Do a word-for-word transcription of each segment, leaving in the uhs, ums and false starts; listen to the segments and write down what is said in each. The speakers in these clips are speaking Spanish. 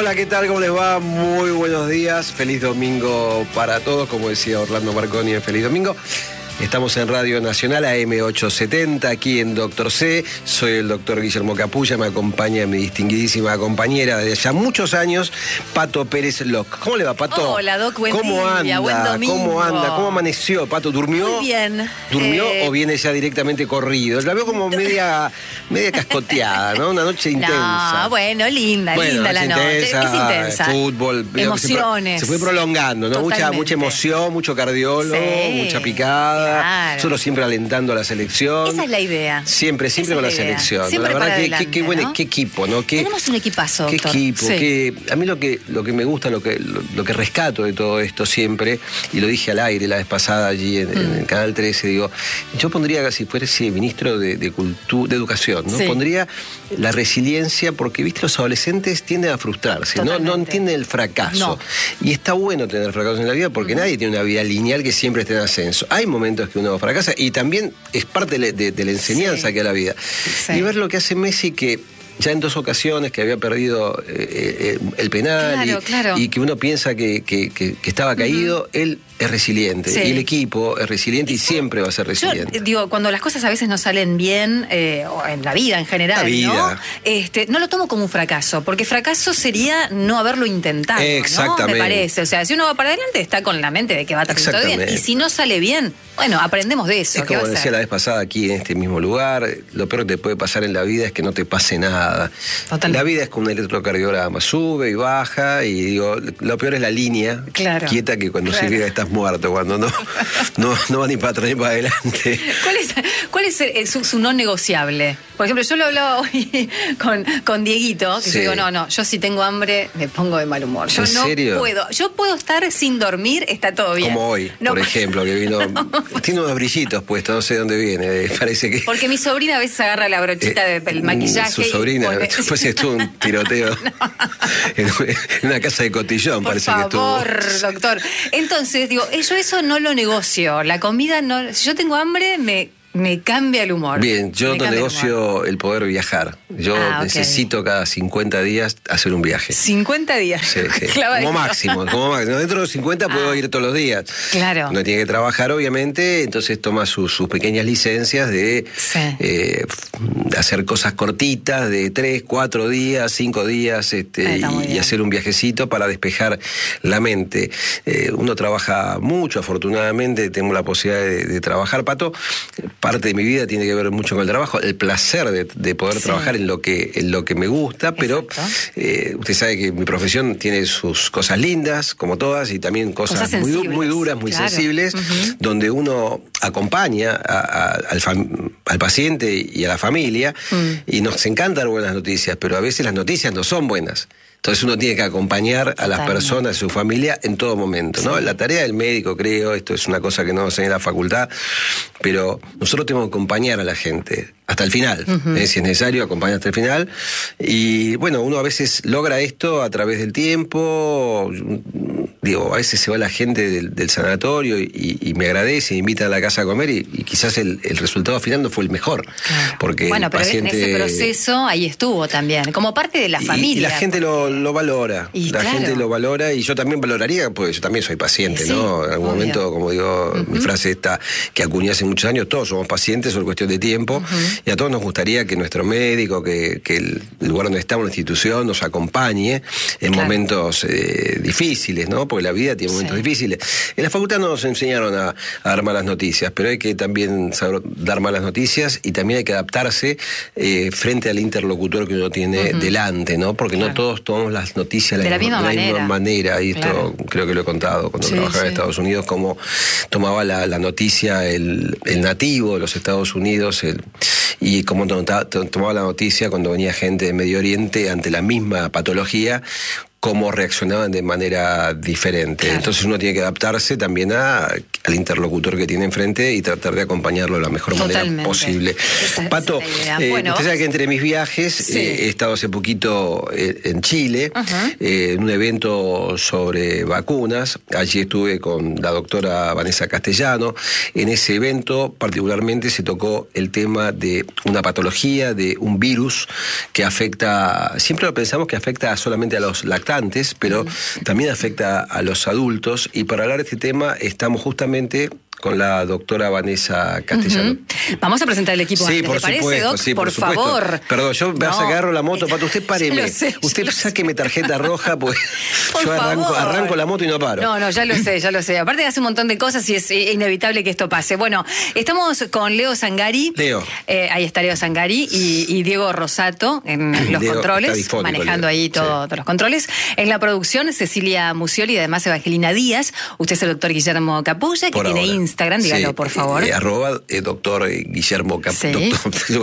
Hola, ¿qué tal? ¿Cómo les va? Muy buenos días. Feliz domingo para todos, como decía Orlando Marconi en Feliz Domingo. Estamos en Radio Nacional A M ochocientos setenta, aquí en Doctor C. Soy el doctor Guillermo Capulla, me acompaña mi distinguidísima compañera de ya muchos años, Pato Pérez Locke. ¿Cómo le va, Pato? Hola, Doc, buen ¿Cómo día, anda? buen domingo. ¿Cómo anda? ¿Cómo amaneció, Pato? ¿Durmió? Muy bien. ¿Durmió eh... o viene ya directamente corrido? La veo como media, media cascoteada, ¿no? Una noche intensa. No, bueno, linda, bueno, linda la noche. Intensa, es intensa. Fútbol. Emociones. Se, pro, se fue prolongando, ¿no? Mucha, mucha emoción, mucho cardiólogo, sí, mucha picada. Claro. Nosotros siempre alentando a la selección. Esa es la idea. Siempre, siempre con la, la selección. Siempre la verdad, para que, adelante, qué buen ¿no? qué equipo, ¿no? Qué, Tenemos un equipazo, Qué doctor. equipo. Sí. Que, a mí lo que, lo que me gusta, lo que, lo, lo que rescato de todo esto siempre, y lo dije al aire la vez pasada allí en, mm. en el Canal trece, digo, yo pondría, si fuese ministro de, de, cultu, de Educación, ¿no? Sí. Pondría la resiliencia, porque, viste, los adolescentes tienden a frustrarse, ¿no? No entienden el fracaso. No. Y está bueno tener fracasos en la vida, porque mm. nadie tiene una vida lineal que siempre esté en ascenso. Hay momentos que uno fracasa, y también es parte de, de, de la enseñanza sí. que da la vida. Sí. Y ver lo que hace Messi, que ya en dos ocasiones que había perdido eh, eh, el penal claro, y, claro. y que uno piensa que, que, que, que estaba caído, uh-huh. él es resiliente. Sí. Y el equipo es resiliente y, y siempre va a ser resiliente. Yo digo, cuando las cosas a veces no salen bien, eh, o en la vida en general, la vida. ¿no? Este, no lo tomo como un fracaso, porque fracaso sería no haberlo intentado, exactamente. ¿no? Me parece. O sea, si uno va para adelante, está con la mente de que va a estar todo bien. Y si no sale bien, bueno, aprendemos de eso. Es como decía la vez pasada aquí en este mismo lugar, lo peor que te puede pasar en la vida es que no te pase nada. Totalmente. La vida es como un electrocardiograma, sube y baja, y digo, lo peor es la línea claro. quieta, que cuando claro. se llega estás muerto, cuando no, no, no va ni para atrás ni para adelante. ¿Cuál es, cuál es el, su, su no negociable? Por ejemplo, yo lo hablaba hoy con, con Dieguito, que sí. yo digo, no, no, yo si tengo hambre me pongo de mal humor. Yo ¿En no serio? puedo. Yo puedo estar sin dormir, está todo bien. Como hoy, no, por ejemplo, que vino, no. tiene unos brillitos puestos, no sé de dónde viene, parece que... Porque mi sobrina a veces agarra la brochita eh, del maquillaje. Su sobrina, pone... después estuvo un tiroteo no. en una casa de cotillón, por parece favor, que estuvo. Por favor, doctor. Entonces, digo, yo eso no lo negocio. La comida no... Si yo tengo hambre, me... Me cambia el humor. Bien, yo no negocio el, el poder viajar. Yo ah, okay. necesito cada cincuenta días hacer un viaje. ¿cincuenta días? Sí, sí. Como máximo, como máximo. Dentro de los cincuenta ah. puedo ir todos los días. Claro. Uno tiene que trabajar, obviamente, entonces toma sus, sus pequeñas licencias de sí. eh, hacer cosas cortitas, de tres, cuatro días, cinco días, este, y, y hacer un viajecito para despejar la mente. Eh, uno trabaja mucho, afortunadamente, tengo la posibilidad de, de trabajar, Pato. Parte de mi vida tiene que ver mucho con el trabajo, el placer de, de poder sí. trabajar en lo que en lo que me gusta, pero eh, usted sabe que mi profesión tiene sus cosas lindas, como todas, y también cosas, cosas muy, muy duras, muy claro. sensibles, uh-huh. donde uno acompaña a, a, al, fam, al paciente y a la familia, uh-huh. y nos encantan buenas noticias, pero a veces las noticias no son buenas. Entonces uno tiene que acompañar a las Totalmente. personas, a su familia, en todo momento, ¿no? Sí. La tarea del médico, creo, esto es una cosa que no se en la facultad, pero nosotros tenemos que acompañar a la gente hasta el final, uh-huh. ¿eh? Si es necesario, acompañar hasta el final. Y bueno, uno a veces logra esto a través del tiempo. Digo, a veces se va la gente del, del sanatorio y, y me agradece, me invita a la casa a comer y, y quizás el, el resultado final no fue el mejor. Claro. Porque bueno, el pero paciente... en ese proceso ahí estuvo también, como parte de la y, familia. Y la gente lo, lo valora, y la claro. gente lo valora, y yo también valoraría, porque yo también soy paciente, sí, ¿no? En algún obvio. momento, como digo, uh-huh. mi frase esta que acuñé hace muchos años, todos somos pacientes, es cuestión de tiempo, uh-huh. y a todos nos gustaría que nuestro médico, que, que el lugar donde estamos, la institución, nos acompañe en claro. momentos eh, difíciles, ¿no? Porque la vida tiene momentos sí. difíciles. En la facultad no nos enseñaron a, a dar malas noticias, pero hay que también saber dar malas noticias, y también hay que adaptarse eh, frente al interlocutor que uno tiene uh-huh. delante, ¿no? Porque claro. no todos tomamos las noticias de la, de la misma, misma, manera. misma manera. Y esto claro. creo que lo he contado cuando sí, trabajaba sí. en Estados Unidos, cómo tomaba la, la noticia el, el nativo de los Estados Unidos, el, y cómo tomaba la noticia cuando venía gente de Medio Oriente ante la misma patología, cómo reaccionaban de manera diferente. Claro. Entonces uno tiene que adaptarse también a, al interlocutor que tiene enfrente y tratar de acompañarlo de la mejor Totalmente. manera posible. Esa, Pato, esa eh, bueno, usted sabe que entre mis viajes sí. eh, he estado hace poquito eh, en Chile, uh-huh. eh, en un evento sobre vacunas. Allí estuve con la doctora Vanessa Castellano. En ese evento particularmente se tocó el tema de una patología, de un virus que afecta, siempre lo pensamos que afecta solamente a los lactantes, gestantes, pero uh-huh. también afecta a los adultos. Y para hablar de este tema estamos justamente con la doctora Vanessa Castellano. Uh-huh. Vamos a presentar el equipo. Sí, ¿Le por parece, supuesto, Doc? Sí, por, por supuesto. favor. Perdón, yo me no. agarro la moto, Pato, usted páreme. Sé, usted sáqueme tarjeta roja, pues por yo arranco, arranco la moto y no paro. No, no, ya lo sé, ya lo sé. Aparte hace un montón de cosas y es inevitable que esto pase. Bueno, estamos con Leo Zangari. Leo. Eh, ahí está Leo Zangari y, y Diego Rosato en los Diego controles, manejando Leo. ahí todo, sí. todos los controles. En la producción, Cecilia Musioli y además Evangelina Díaz. Usted es el doctor Guillermo Capulla, que por tiene ahora. Instagram, dígalo sí. por favor. Eh, arroba eh, doctor Guillermo Capulla, sí.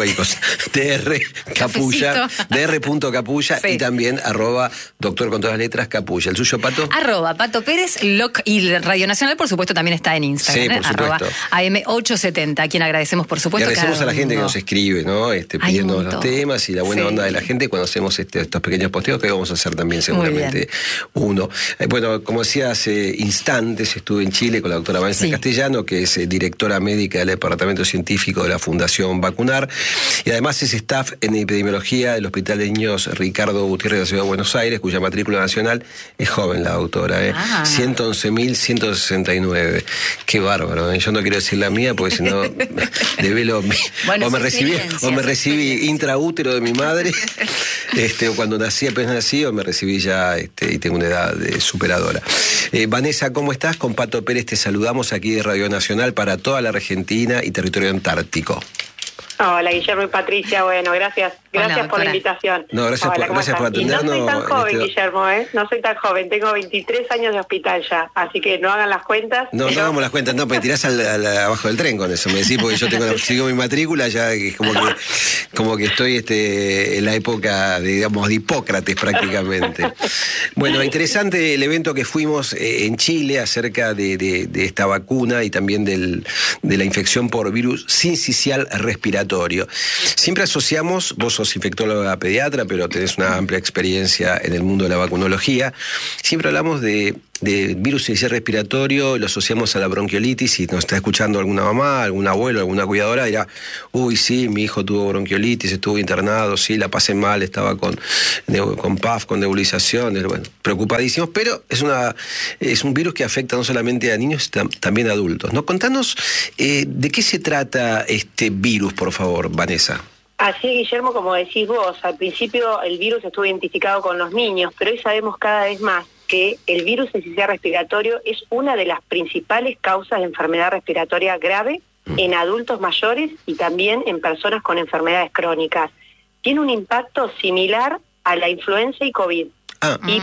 Dr Capulla, dr.capulla sí. y también arroba doctor con todas las letras Capulla. ¿El suyo, Pato? Arroba Pato Pérez, Loc, y Radio Nacional, por supuesto, también está en Instagram. Sí, por ¿eh? supuesto. Arroba A M ochocientos setenta, a quien agradecemos, por supuesto. Y agradecemos a la gente que nos escribe, ¿no? Este, pidiendo los temas y la buena sí. onda de la gente cuando hacemos este, estos pequeños posteos, que vamos a hacer también seguramente uno. Eh, bueno, como decía hace instantes, estuve en Chile con la doctora Vanessa sí. Castellano, que es eh, directora médica del Departamento Científico de la Fundación Vacunar, y además es staff en epidemiología del Hospital de Niños Ricardo Gutiérrez de la Ciudad de Buenos Aires, cuya matrícula nacional es joven la doctora, ¿eh? Ah. ciento once mil ciento sesenta y nueve. Qué bárbaro, ¿eh? Yo no quiero decir la mía porque si no develo mi... bueno, o me recibí o me recibí intraútero de mi madre, este, o cuando nací, apenas nací, o me recibí ya este, y tengo una edad de superadora. Eh, Vanessa, ¿cómo estás? Con Pato Pérez te saludamos aquí de Radio Nacional para toda la Argentina y territorio antártico. Hola, Guillermo y Patricia. Bueno, gracias. Gracias Hola, por la invitación. No, gracias, Hola, por, gracias por atendernos. Y no soy tan joven, este... Guillermo, ¿eh? No soy tan joven. Tengo veintitrés años de hospital ya. Así que no hagan las cuentas. No, pero... no hagamos las cuentas. No, porque tirás al, al, abajo del tren con eso. Me decís, porque yo tengo sigo mi matrícula, ya que es como que, como que estoy este, en la época, de, digamos, de Hipócrates prácticamente. Bueno, interesante el evento que fuimos eh, en Chile acerca de, de, de esta vacuna y también del, de la infección por virus sincicial respiratorio. Siempre asociamos, vos sos infectóloga pediatra, pero tenés una amplia experiencia en el mundo de la vacunología, siempre hablamos de, de virus sincicial respiratorio, lo asociamos a la bronquiolitis, y nos está escuchando alguna mamá, algún abuelo, alguna cuidadora, dirá, uy, sí, mi hijo tuvo bronquiolitis, estuvo internado, sí, la pasé mal, estaba con, con P A F, con nebulización, bueno, preocupadísimos, pero es, una, es un virus que afecta no solamente a niños, también a adultos, ¿no? Contanos eh, de qué se trata este virus, por favor, Vanessa. Así, Guillermo, como decís vos, al principio el virus estuvo identificado con los niños, pero hoy sabemos cada vez más que el virus sincicial respiratorio es una de las principales causas de enfermedad respiratoria grave en adultos mayores y también en personas con enfermedades crónicas. Tiene un impacto similar a la influenza y COVID. Ah. Y,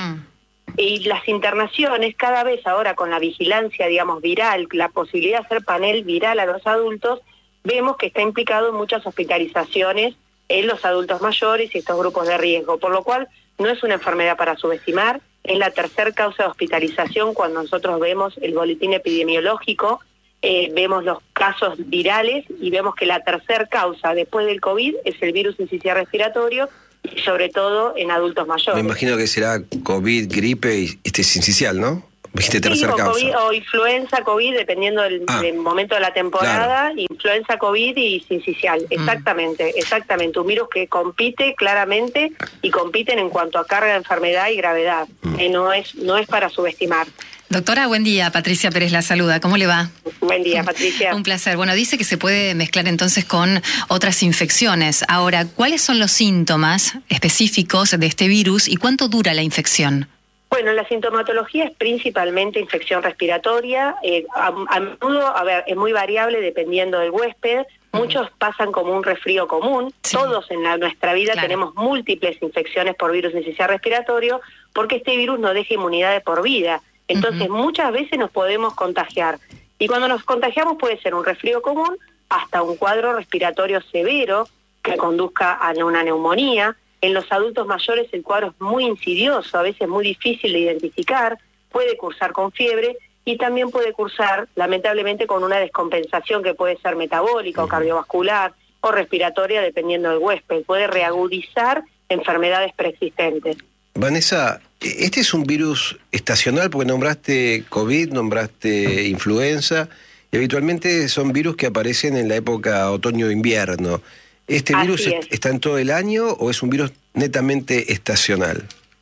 y las internaciones, cada vez ahora con la vigilancia, digamos, viral, la posibilidad de hacer panel viral a los adultos, vemos que está implicado en muchas hospitalizaciones en los adultos mayores y estos grupos de riesgo, por lo cual no es una enfermedad para subestimar, es la tercera causa de hospitalización cuando nosotros vemos el boletín epidemiológico, eh, vemos los casos virales y vemos que la tercera causa después del COVID es el virus sincicial respiratorio, y sobre todo en adultos mayores. Me imagino que será COVID, gripe y este sincicial, ¿no? Sí, o, COVID, o influenza, COVID, dependiendo del, ah, del momento de la temporada, claro. Influenza, COVID y sincicial, mm. exactamente, exactamente, un virus que compite claramente y compiten en cuanto a carga de enfermedad y gravedad, mm. eh, no es no es para subestimar. Doctora, buen día, Patricia Pérez la saluda, ¿cómo le va? Buen día, Patricia. Un placer. Bueno, dice que se puede mezclar entonces con otras infecciones. Ahora, ¿cuáles son los síntomas específicos de este virus y cuánto dura la infección? Bueno, la sintomatología es principalmente infección respiratoria, eh, a, a menudo, a ver, es muy variable dependiendo del huésped, muchos pasan como un resfrío común, sí. Todos en la, nuestra vida claro. Tenemos múltiples infecciones por virus sincicial respiratorio, porque este virus no deja inmunidad de por vida, entonces uh-huh. muchas veces nos podemos contagiar, y cuando nos contagiamos puede ser un resfrío común hasta un cuadro respiratorio severo que conduzca a una neumonía. En los adultos mayores el cuadro es muy insidioso, a veces muy difícil de identificar, puede cursar con fiebre y también puede cursar, lamentablemente, con una descompensación que puede ser metabólica o cardiovascular o respiratoria, dependiendo del huésped. Puede reagudizar enfermedades preexistentes. Vanessa, este es un virus estacional porque nombraste COVID, nombraste influenza, y habitualmente son virus que aparecen en la época otoño-invierno. ¿Este virus es. está en todo el año o es un virus netamente estacional?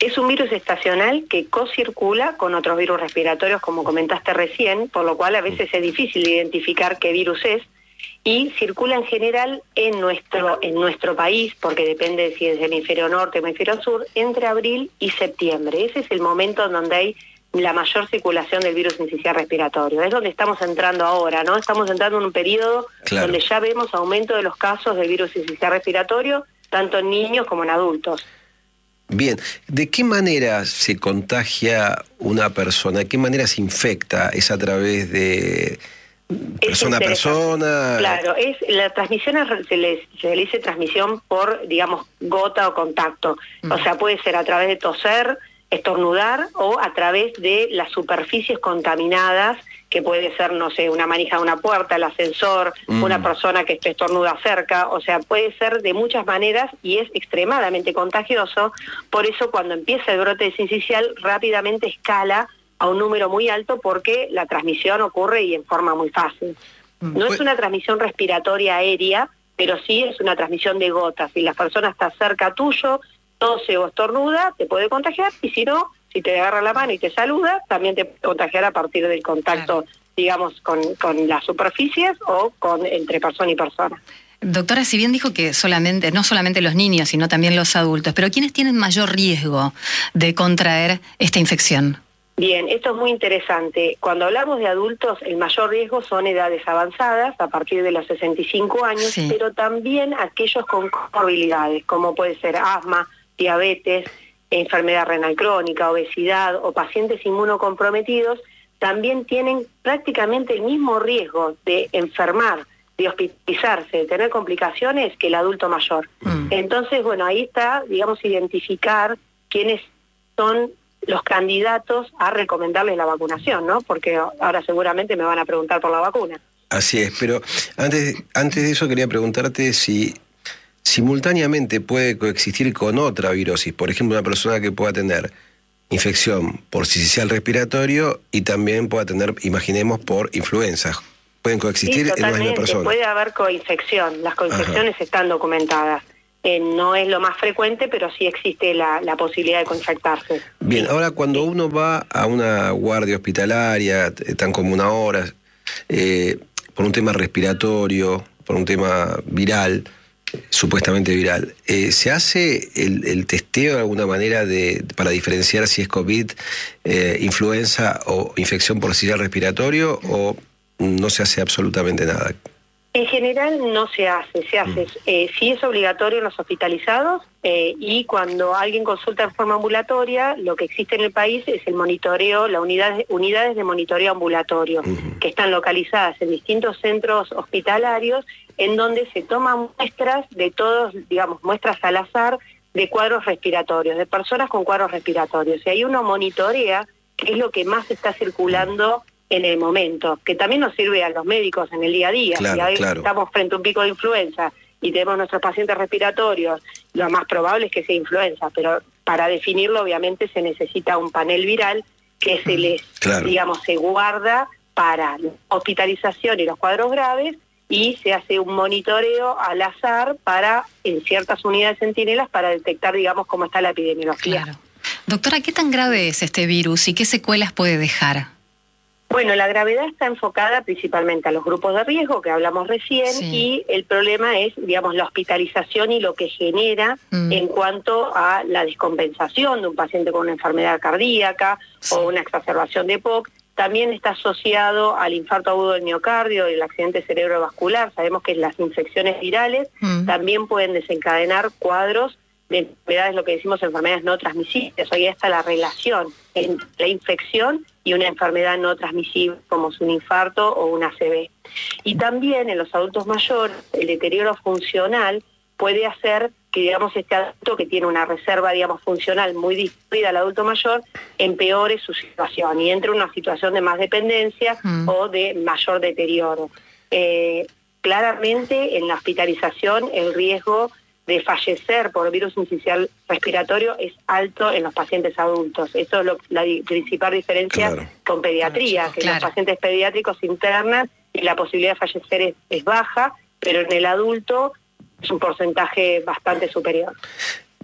Es un virus estacional que co-circula con otros virus respiratorios, como comentaste recién, por lo cual a veces es difícil identificar qué virus es, y circula en general en nuestro, en nuestro país, porque depende si es hemisferio norte o hemisferio sur, entre abril y septiembre. Ese es el momento en donde hay la mayor circulación del virus sincicial respiratorio. Es donde estamos entrando ahora, ¿no? Estamos entrando en un periodo claro. donde ya vemos aumento de los casos del virus sincicial respiratorio, tanto en niños como en adultos. Bien, ¿de qué manera se contagia una persona? ¿De qué manera se infecta? ¿Es a través de persona a persona? Claro, es la transmisión es, se, le, se le dice transmisión por, digamos, gota o contacto. Mm. O sea, puede ser a través de toser, estornudar o a través de las superficies contaminadas, que puede ser, no sé, una manija de una puerta, el ascensor, mm. una persona que estornuda cerca, o sea, puede ser de muchas maneras y es extremadamente contagioso. Por eso cuando empieza el brote de sincicial rápidamente escala a un número muy alto porque la transmisión ocurre y en forma muy fácil. No es una transmisión respiratoria aérea, pero sí es una transmisión de gotas. Si la persona está cerca tuyo, tose o estornuda, te puede contagiar, y si no, si te agarra la mano y te saluda, también te puede contagiar a partir del contacto, claro. digamos, con, con las superficies o con entre persona y persona. Doctora, si bien dijo que solamente, no solamente los niños, sino también los adultos, pero ¿quiénes tienen mayor riesgo de contraer esta infección? Bien, esto es muy interesante. Cuando hablamos de adultos, el mayor riesgo son edades avanzadas, a partir de los sesenta y cinco años, sí. pero también aquellos con comorbilidades, como puede ser asma, diabetes, enfermedad renal crónica, obesidad o pacientes inmunocomprometidos, también tienen prácticamente el mismo riesgo de enfermar, de hospitalizarse, de tener complicaciones que el adulto mayor. Mm. Entonces, bueno, ahí está, digamos, identificar quiénes son los candidatos a recomendarles la vacunación, ¿no? Porque ahora seguramente me van a preguntar por la vacuna. Así es, pero antes, antes de eso quería preguntarte si simultáneamente puede coexistir con otra virosis, por ejemplo, una persona que pueda tener infección por sincicial respiratorio y también pueda tener, imaginemos, por influenza. ¿Pueden coexistir sí, en una misma persona? Puede haber coinfección, las coinfecciones Ajá. están documentadas. Eh, no es lo más frecuente, pero sí existe la, la posibilidad de coinfectarse. Bien, ahora cuando uno va a una guardia hospitalaria, tan como una hora, eh, por un tema respiratorio, por un tema viral, supuestamente viral, eh, ¿se hace el, el testeo de alguna manera de para diferenciar si es COVID, eh, influenza o infección por sincicial respiratorio, o no se hace absolutamente nada? En general no se hace, se hace, eh, sí es obligatorio en los hospitalizados eh, y cuando alguien consulta en forma ambulatoria, lo que existe en el país es el monitoreo, las unidades, unidades de monitoreo ambulatorio, uh-huh. que están localizadas en distintos centros hospitalarios, en donde se toman muestras de todos, digamos, muestras al azar de cuadros respiratorios, de personas con cuadros respiratorios. Y ahí uno monitorea qué es lo que más está circulando en el momento, que también nos sirve a los médicos en el día a día. Claro, si ahí claro. estamos frente a un pico de influenza y tenemos nuestros pacientes respiratorios, lo más probable es que sea influenza, pero para definirlo obviamente se necesita un panel viral que se les, claro. digamos, se guarda para la hospitalización y los cuadros graves, y se hace un monitoreo al azar para, en ciertas unidades centinelas, para detectar, digamos, cómo está la epidemiología. Claro. Doctora, ¿qué tan grave es este virus y qué secuelas puede dejar? Bueno, la gravedad está enfocada principalmente a los grupos de riesgo que hablamos recién, sí. y el problema es, digamos, la hospitalización y lo que genera mm. en cuanto a la descompensación de un paciente con una enfermedad cardíaca sí. o una exacerbación de P O C. También está asociado al infarto agudo del miocardio y el accidente cerebrovascular. Sabemos que las infecciones virales mm. también pueden desencadenar cuadros de enfermedades, lo que decimos enfermedades no transmisibles. Hoy está la relación entre la infección y una enfermedad no transmisible como es un infarto o una A C V. Y también en los adultos mayores el deterioro funcional puede hacer que, digamos, este adulto que tiene una reserva, digamos, funcional muy disminuida al adulto mayor, empeore su situación y entre en una situación de más dependencia mm. o de mayor deterioro. Eh, claramente en la hospitalización el riesgo de fallecer por virus sincicial respiratorio es alto en los pacientes adultos. Eso es lo, la di principal diferencia claro. con pediatría, que claro. los pacientes pediátricos internan y la posibilidad de fallecer es, es baja, pero en el adulto es un porcentaje bastante superior.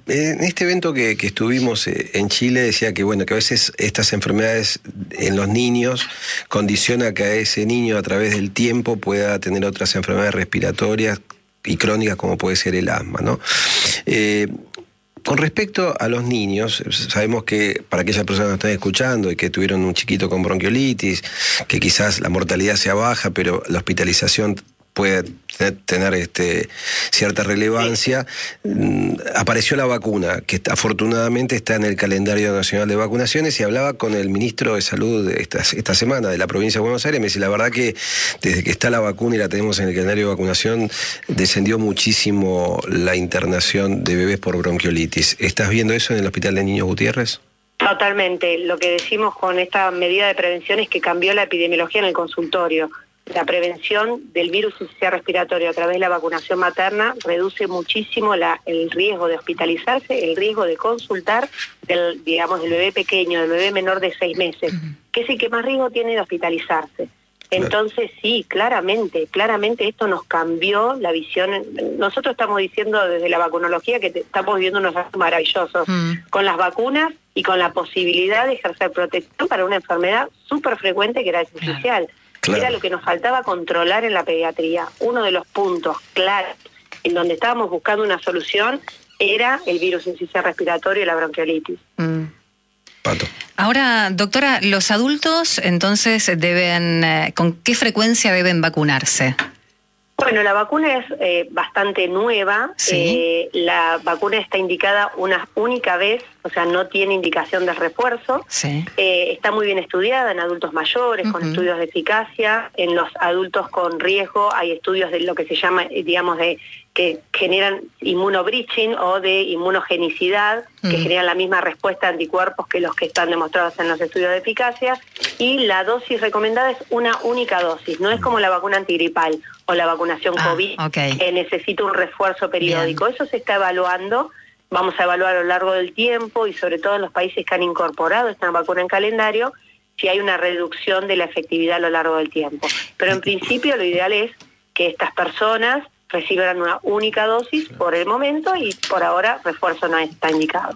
en este evento que, que estuvimos en Chile decía que bueno que a veces estas enfermedades en los niños condiciona que a ese niño a través del tiempo pueda tener otras enfermedades respiratorias y crónicas como puede ser el asma, ¿no? Eh, Con respecto a los niños, sabemos que para aquellas personas que nos están escuchando y que tuvieron un chiquito con bronquiolitis, que quizás la mortalidad sea baja, pero la hospitalización puede tener este, cierta relevancia, sí. Apareció la vacuna, que afortunadamente está en el calendario nacional de vacunaciones, y hablaba con el ministro de Salud esta, esta semana de la provincia de Buenos Aires, me dice, la verdad que desde que está la vacuna y la tenemos en el calendario de vacunación, descendió muchísimo la internación de bebés por bronquiolitis. ¿Estás viendo eso en el Hospital de Niños Gutiérrez? Totalmente. Lo que decimos con esta medida de prevención es que cambió la epidemiología en el consultorio. La prevención del virus sincicial respiratorio a través de la vacunación materna reduce muchísimo la, el riesgo de hospitalizarse, el riesgo de consultar del, digamos, del bebé pequeño, del bebé menor de seis meses, uh-huh. que es el que más riesgo tiene de hospitalizarse. Entonces sí, claramente, claramente esto nos cambió la visión. Nosotros estamos diciendo desde la vacunología que te, estamos viviendo unos años maravillosos uh-huh. con las vacunas y con la posibilidad de ejercer protección para una enfermedad súper frecuente que era el sincicial. Uh-huh. Claro. Era lo que nos faltaba controlar en la pediatría. Uno de los puntos claros en donde estábamos buscando una solución era el virus sincicial respiratorio y la bronquiolitis. Mm. Pato. Ahora, doctora, ¿los adultos entonces deben, eh, con qué frecuencia deben vacunarse? Bueno, la vacuna es eh, bastante nueva. ¿Sí? Eh, la vacuna está indicada una única vez, o sea, no tiene indicación de refuerzo. ¿Sí? Eh, está muy bien estudiada en adultos mayores, uh-huh. con estudios de eficacia. En los adultos con riesgo hay estudios de lo que se llama, digamos, de que generan inmunobreaching o de inmunogenicidad, uh-huh. que generan la misma respuesta a anticuerpos que los que están demostrados en los estudios de eficacia. Y la dosis recomendada es una única dosis, no es como la vacuna antigripal o la vacunación ah, COVID, okay. que necesita un refuerzo periódico. Bien. Eso se está evaluando, vamos a evaluar a lo largo del tiempo y sobre todo en los países que han incorporado esta vacuna en calendario, si hay una reducción de la efectividad a lo largo del tiempo. Pero en principio lo ideal es que estas personas reciban una única dosis por el momento y por ahora refuerzo no está indicado.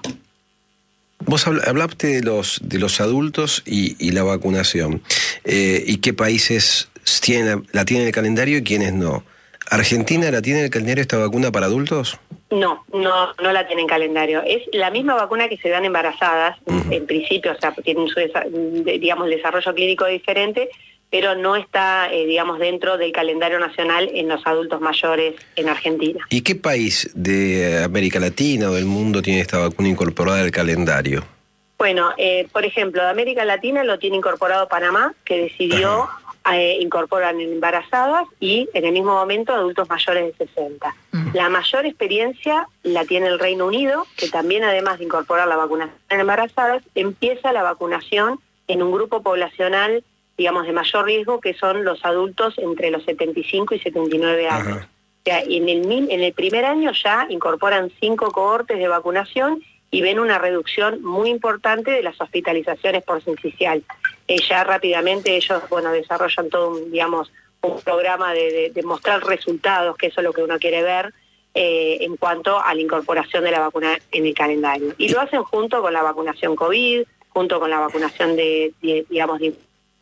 Vos hablaste de los de los adultos y, y la vacunación. Eh, ¿Y qué países tienen, la tienen en el calendario y quiénes no? ¿Argentina la tiene en el calendario esta vacuna para adultos? No, no, no la tiene en calendario. Es la misma vacuna que se dan embarazadas, uh-huh. en principio, o sea, tienen su digamos, desarrollo clínico diferente, pero no está, eh, digamos, dentro del calendario nacional en los adultos mayores en Argentina. ¿Y qué país de América Latina o del mundo tiene esta vacuna incorporada al calendario? Bueno, eh, por ejemplo, de América Latina lo tiene incorporado Panamá, que decidió eh, incorporar en embarazadas y en el mismo momento adultos mayores de sesenta. Uh-huh. La mayor experiencia la tiene el Reino Unido, que también además de incorporar la vacunación en embarazadas, empieza la vacunación en un grupo poblacional, digamos, de mayor riesgo, que son los adultos entre los setenta y cinco y setenta y nueve años. Ajá. O sea, en el, en el primer año ya incorporan cinco cohortes de vacunación y ven una reducción muy importante de las hospitalizaciones por sincicial. Eh, ya rápidamente ellos, bueno, desarrollan todo un, digamos, un programa de, de, de mostrar resultados, que eso es lo que uno quiere ver, eh, en cuanto a la incorporación de la vacuna en el calendario. Y lo hacen junto con la vacunación COVID, junto con la vacunación de, de digamos, de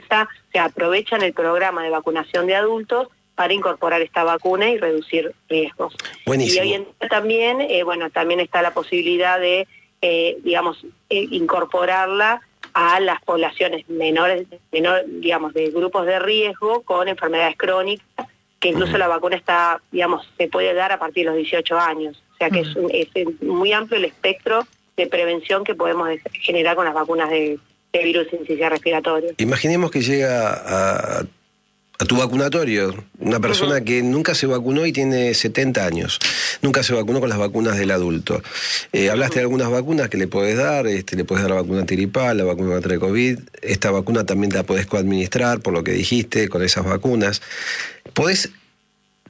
o sea, aprovechan el programa de vacunación de adultos para incorporar esta vacuna y reducir riesgos. Buenísimo. Y hoy en día también, eh, bueno, también está la posibilidad de, eh, digamos, eh, incorporarla a las poblaciones menores, menor, digamos, de grupos de riesgo con enfermedades crónicas, que incluso uh-huh. la vacuna está, digamos, se puede dar a partir de los dieciocho años. O sea que uh-huh. es, un, es muy amplio el espectro de prevención que podemos generar con las vacunas de de virus sincicial respiratorio. Imaginemos que llega a, a tu vacunatorio una persona uh-huh. que nunca se vacunó y tiene setenta años, nunca se vacunó con las vacunas del adulto. Eh, hablaste uh-huh. de algunas vacunas que le podés dar, este, le podés dar la vacuna antigripal, la vacuna contra el COVID, esta vacuna también la podés coadministrar, por lo que dijiste, con esas vacunas. ¿Podés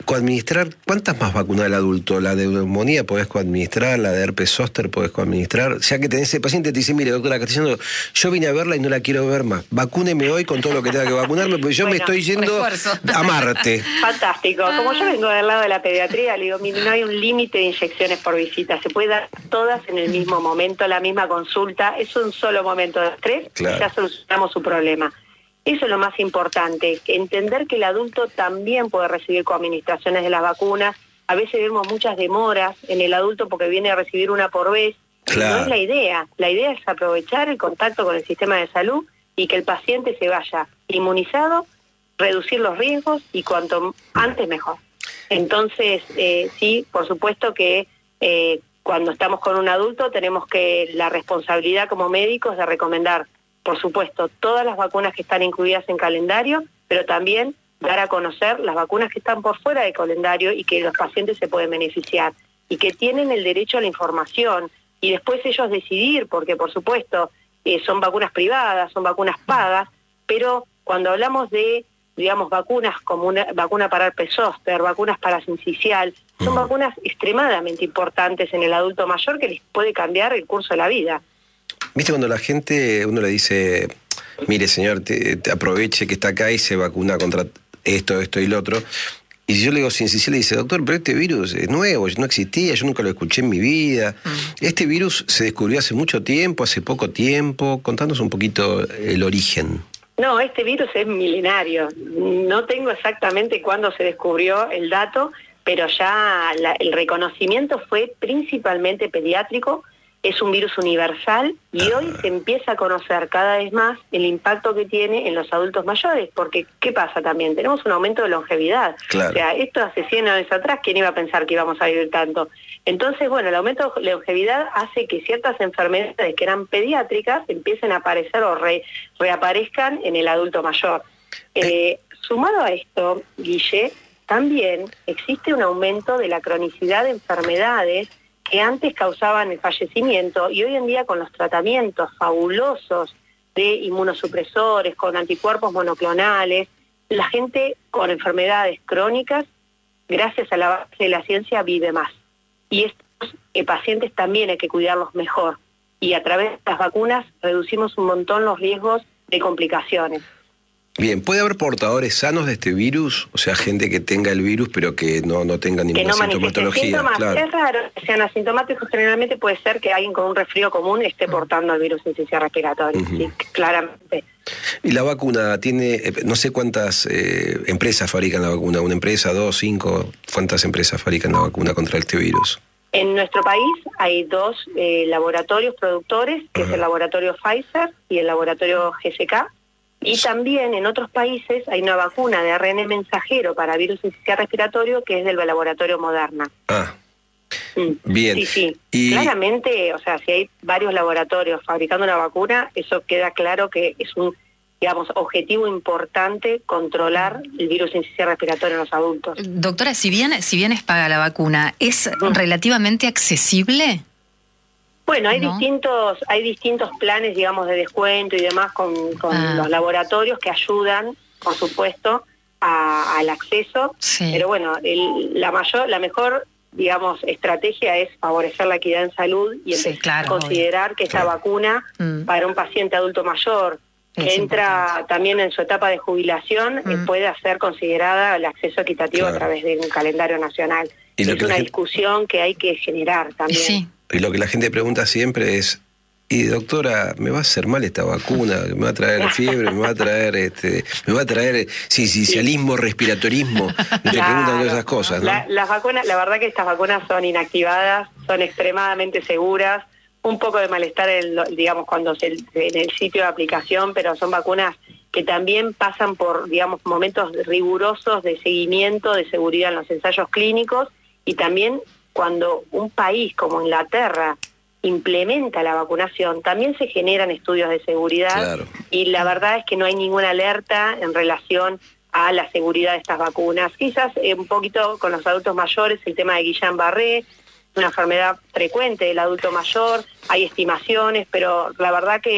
coadministrar, ¿cuántas más vacunas del adulto? La de neumonía podés coadministrar, la de herpes zóster podés coadministrar. Ya que tenés ese paciente, te dice, mire, doctora Castellano, yo vine a verla y no la quiero ver más. Vacúneme hoy con todo lo que tenga que vacunarme, porque yo bueno, me estoy yendo refuerzo. a Marte. Fantástico. Como yo vengo del lado de la pediatría, le digo, mire, no hay un límite de inyecciones por visita. Se puede dar todas en el mismo momento, la misma consulta. Es un solo momento de estrés claro. y ya solucionamos su problema. Eso es lo más importante, entender que el adulto también puede recibir coadministraciones de las vacunas. A veces vemos muchas demoras en el adulto porque viene a recibir una por vez. Claro. No es la idea. La idea es aprovechar el contacto con el sistema de salud y que el paciente se vaya inmunizado, reducir los riesgos y cuanto antes mejor. Entonces, eh, sí, por supuesto que eh, cuando estamos con un adulto tenemos que la responsabilidad como médicos de recomendar, por supuesto, todas las vacunas que están incluidas en calendario, pero también dar a conocer las vacunas que están por fuera del calendario y que los pacientes se pueden beneficiar y que tienen el derecho a la información y después ellos decidir, porque por supuesto eh, son vacunas privadas, son vacunas pagas, pero cuando hablamos de, digamos, vacunas como una vacuna para herpes zóster, vacunas para sincicial, son vacunas extremadamente importantes en el adulto mayor que les puede cambiar el curso de la vida. ¿Viste cuando la gente, uno le dice, mire señor, te, te aproveche que está acá y se vacuna contra esto, esto y lo otro? Y si yo le digo sincicial, le dice, doctor, pero este virus es nuevo, no existía, yo nunca lo escuché en mi vida. Mm. Este virus se descubrió hace mucho tiempo, hace poco tiempo. Contanos un poquito el origen. No, este virus es milenario. No tengo exactamente cuándo se descubrió el dato, pero ya la, el reconocimiento fue principalmente pediátrico. Es un virus universal y ah. hoy se empieza a conocer cada vez más el impacto que tiene en los adultos mayores, porque ¿qué pasa también? Tenemos un aumento de longevidad. Claro. O sea, esto hace cien años atrás, ¿quién iba a pensar que íbamos a vivir tanto? Entonces, bueno, el aumento de longevidad hace que ciertas enfermedades que eran pediátricas empiecen a aparecer o re, reaparezcan en el adulto mayor. Eh, sumado a esto, Guille, también existe un aumento de la cronicidad de enfermedades que antes causaban el fallecimiento y hoy en día con los tratamientos fabulosos de inmunosupresores, con anticuerpos monoclonales, la gente con enfermedades crónicas, gracias a la base de la ciencia, vive más. Y estos eh, pacientes también hay que cuidarlos mejor. Y a través de las vacunas reducimos un montón los riesgos de complicaciones. Bien, ¿puede haber portadores sanos de este virus? O sea, gente que tenga el virus pero que no, no tenga ninguna no sintomatología. Claro. Es raro que sean asintomáticos, generalmente puede ser que alguien con un resfrío común esté portando el virus sincicial respiratorio, uh-huh. sí, claramente. Y la vacuna tiene, no sé cuántas eh, empresas fabrican la vacuna, una empresa, dos, cinco, ¿cuántas empresas fabrican la vacuna contra este virus? En nuestro país hay dos eh, laboratorios productores, que uh-huh. es el laboratorio Pfizer y el laboratorio G S K. Y también en otros países hay una vacuna de R N A mensajero para virus sincicial respiratorio que es del laboratorio Moderna. Ah, mm. bien. Sí, sí. Y... Claramente, o sea, si hay varios laboratorios fabricando una vacuna, eso queda claro que es un, digamos, objetivo importante controlar el virus sincicial respiratorio en los adultos. Doctora, si bien, si bien es paga la vacuna, ¿es mm. relativamente accesible? Bueno, hay ¿no? distintos hay distintos planes, digamos, de descuento y demás con, con ah. los laboratorios que ayudan, por supuesto, a, al acceso. Sí. Pero bueno, el, la mayor, la mejor, digamos, estrategia es favorecer la equidad en salud y sí, claro, considerar obvio. que esta claro. vacuna mm. para un paciente adulto mayor que es entra importante. también en su etapa de jubilación mm. puede ser considerada el acceso equitativo claro. a través de un calendario nacional. Y es una gente... discusión que hay que generar también. Sí. Y lo que la gente pregunta siempre es, y doctora, ¿me va a hacer mal esta vacuna? ¿Me va a traer fiebre? ¿Me va a traer este, me va a traer sincicialismo, sí. respiratorismo? Y claro, te preguntan todas esas cosas, ¿no? La, las vacunas, la verdad que estas vacunas son inactivadas, son extremadamente seguras, un poco de malestar, en, digamos, cuando se, en el sitio de aplicación, pero son vacunas que también pasan por, digamos, momentos rigurosos de seguimiento, de seguridad en los ensayos clínicos y también cuando un país como Inglaterra implementa la vacunación, también se generan estudios de seguridad claro. y la verdad es que no hay ninguna alerta en relación a la seguridad de estas vacunas. Quizás eh, un poquito con los adultos mayores, el tema de Guillain-Barré, una enfermedad frecuente del adulto mayor, hay estimaciones, pero la verdad que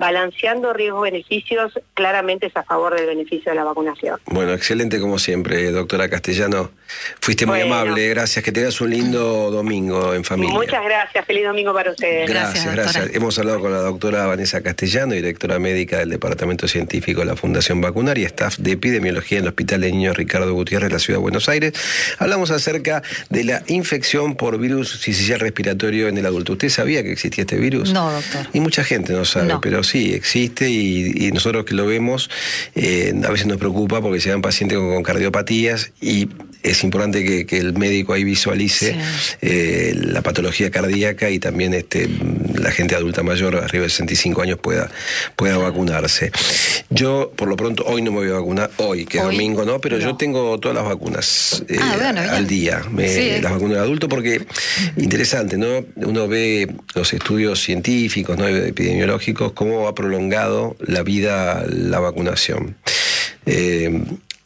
balanceando riesgos-beneficios, claramente es a favor del beneficio de la vacunación. Bueno, excelente como siempre, doctora Castellano. Fuiste muy bueno. amable, gracias. Que tengas un lindo domingo en familia. Muchas gracias, feliz domingo para ustedes. Gracias, gracias. gracias. Hemos hablado con la doctora Vanessa Castellano, directora médica del Departamento Científico de la Fundación Vacunar y staff de epidemiología en el Hospital de Niños Ricardo Gutiérrez de la Ciudad de Buenos Aires. Hablamos acerca de la infección por virus sincicial respiratorio en el adulto. ¿Usted sabía que existía este virus? No, doctor. Y mucha gente no sabe, no. pero sí, existe y, y nosotros que lo vemos eh, a veces nos preocupa porque se dan pacientes con, con cardiopatías y es importante que, que el médico ahí visualice sí. eh, la patología cardíaca y también este, la gente adulta mayor, arriba de sesenta y cinco años, pueda, pueda vacunarse. Yo, por lo pronto, hoy no me voy a vacunar, hoy, que es hoy, domingo, ¿no? Pero no. yo tengo todas las vacunas eh, ah, bueno, al día, me, sí. las vacunas de adulto, porque interesante, ¿no? Uno ve los estudios científicos, ¿no? epidemiológicos, cómo ha prolongado la vida la vacunación. Eh,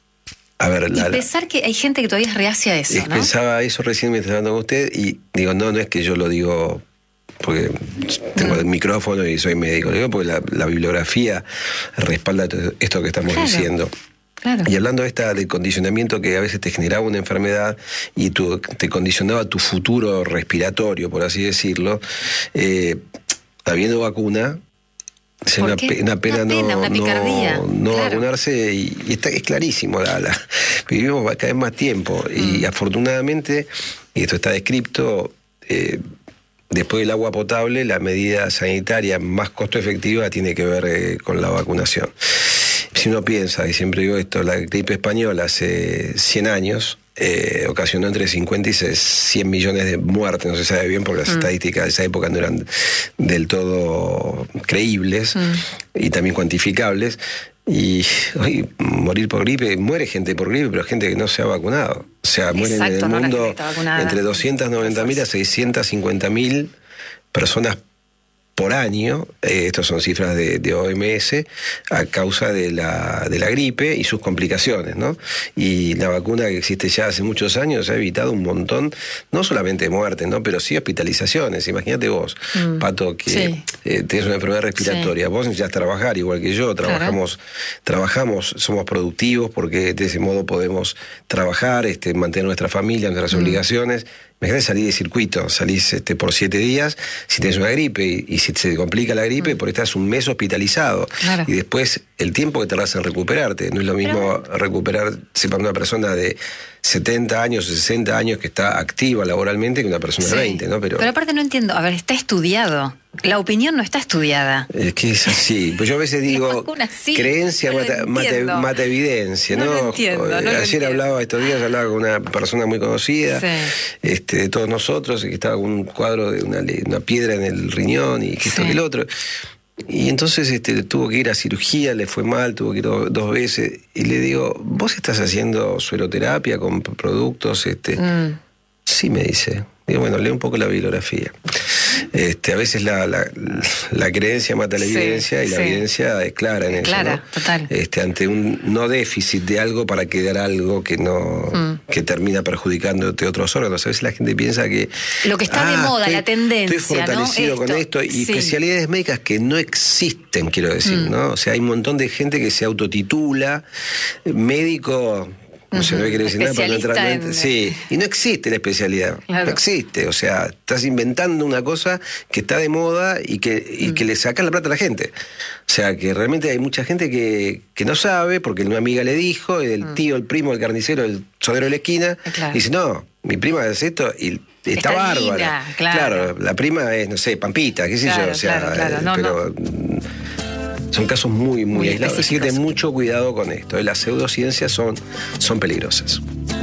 A ver, y la, pensar que hay gente que todavía es reacia a eso, ¿no? Pensaba eso recién mientras hablando con usted y digo, no, no es que yo lo digo porque tengo mm. el micrófono y soy médico, lo digo porque la, la bibliografía respalda esto que estamos claro. diciendo. Claro. Y hablando de esta, del condicionamiento que a veces te generaba una enfermedad y tu, te condicionaba tu futuro respiratorio, por así decirlo, eh, habiendo vacuna, es una, pe una pena, una pena no, una picardía. no, no claro. vacunarse y, y está, es clarísimo, la, la, vivimos cada vez más tiempo y mm. afortunadamente, y esto está descrito, eh, después del agua potable, la medida sanitaria más costo efectiva tiene que ver eh, con la vacunación. Si uno piensa, y siempre digo esto, la gripe española hace cien años, Eh, ocasionó entre cincuenta y cien millones de muertes, no se sabe bien porque las mm. estadísticas de esa época no eran del todo creíbles mm. y también cuantificables. Y hoy morir por gripe, muere gente por gripe, pero gente que no se ha vacunado. O sea, mueren en el mundo no entre doscientas noventa mil a seiscientas cincuenta mil personas por año, eh, estas son cifras de, de O M S, a causa de la, de la gripe y sus complicaciones, ¿no? Y la vacuna que existe ya hace muchos años ha evitado un montón, no solamente muertes, ¿no? Pero sí hospitalizaciones. Imagínate vos, mm. Pato, que sí. eh, tenés una enfermedad respiratoria, sí. vos necesitas trabajar igual que yo, trabajamos, claro. trabajamos, somos productivos porque de ese modo podemos trabajar, este, mantener nuestra familia, nuestras mm. obligaciones. Imagínate salir de circuito, salís este, por siete días si tenés una gripe y, y si se complica la gripe, mm. por estás un mes hospitalizado. Claro. Y después el tiempo que tardás en recuperarte. No es lo mismo Pero... recuperarse para una persona de setenta años, sesenta años que está activa laboralmente que una persona sí. de veinte, ¿no? Pero... Pero aparte no entiendo, a ver, está estudiado. La opinión no está estudiada. Es que es así. Pues yo a veces digo, sí, creencia no mata, mata, mata evidencia, ¿no? No lo entiendo, no lo Ayer hablaba, estos días hablaba con una persona muy conocida, sí. este, de todos nosotros, que estaba con un cuadro de una, una piedra en el riñón y que sí. esto que el otro. Y entonces este, tuvo que ir a cirugía, le fue mal, tuvo que ir do, dos veces. Y le digo, ¿vos estás haciendo sueroterapia con productos? Este? Mm. Sí, me dice. Digo, bueno, lee un poco la bibliografía. Este, a veces la, la, la creencia mata la sí, evidencia y la sí. evidencia es clara en es eso, clara, ¿no? Total. Este, ante un no déficit de algo para quedar algo que no mm. que termina perjudicándote otros órganos. A veces la gente piensa que lo que está ah, de moda, estoy, la tendencia, estoy fortalecido ¿no? con esto, esto y sí. especialidades médicas que no existen, quiero decir, mm. ¿no? O sea, hay un montón de gente que se autotitula médico. No sé, uh-huh. no quiere decir nada para no entrar en... Sí, y no existe la especialidad, claro. no existe, o sea, estás inventando una cosa que está de moda y que, y uh-huh. que le sacan la plata a la gente. O sea, que realmente hay mucha gente que, que no sabe, porque una amiga le dijo, el uh-huh. tío, el primo, el carnicero, el sonero de la esquina, claro. dice, no, mi prima hace esto y está, está bárbara. Linda, claro. claro, la prima es, no sé, Pampita, qué sé claro, yo, o sea, claro, claro. No, pero... No. Son casos muy, muy, muy aislados. Así que ten mucho cuidado con esto. Las pseudociencias son, son peligrosas.